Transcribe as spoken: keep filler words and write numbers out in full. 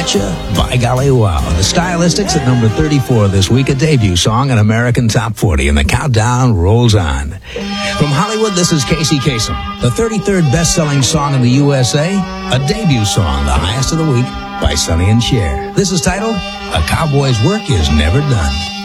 Betcha, by golly wow. The Stylistics at number thirty-four this week, a debut song in American Top forty, and the countdown rolls on. From Hollywood, this is Casey Kasem, the thirty-third best-selling song in the U S A, a debut song, the highest of the week, by Sonny and Cher. This is titled, A Cowboy's Work Is Never Done.